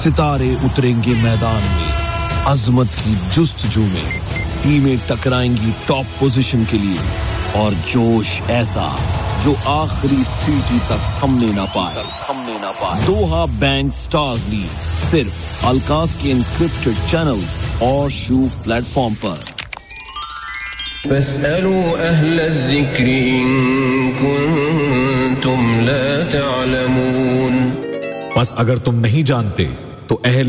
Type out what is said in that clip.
सितारे उतरेंगे मैदान में अजमत की जुस्तजू में टीमें टकराएंगी टॉप पोजीशन के लिए और जोश ऐसा जो आखिरी सीटी तक थमने ना पाए दोहा बैंक स्टार्स लीग सिर्फ अलकास के एन्क्रिप्टेड चैनल्स और शूफ प्लेटफॉर्म पर فاسألوا أهل الذكر إن كنتم لا تعلمون बस अगर तुम नहीं जानते तो